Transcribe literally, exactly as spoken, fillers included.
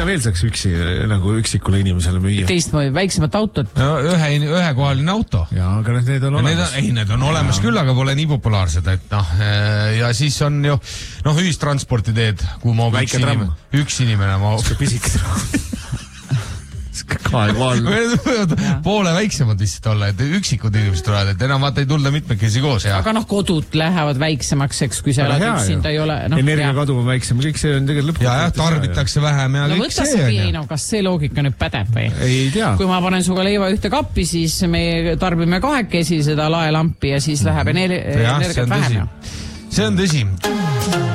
mida veel saaks üksi, nagu üksikule inimesele müüa? Teistmoodi, väiksemat autot. No, ühe, ühekohaline auto. Ja, aga need on olemas. Need on, ei, need on olemas ja. Küll, aga pole nii populaarsed, et noh, ja siis on ju, noh, ühistransporti teed, kuhu ma üks inimene, üks inimene ma... Pisik tramm. Poole väiksemad lihtsalt olla, et üksikud inimesed tulevad, et enam vaata ei tulda mitmekesi koos. Ja. Aga noh, kodud lähevad väiksemaks, eks, kui sa oled üksinda ei ole. No, energiakadu on väiksem, kõik see on tegelikult lõpuks. Ja, ja tarbitakse vähem ja no, kõik see. See on, no, kas see loogika nüüd pädeb või? Ei tea. Kui ma panen suga leiva ühte kappi, siis me tarbime kahekesi seda laelampi ja siis läheb energi- ja, energiat vähem. See on tõsi.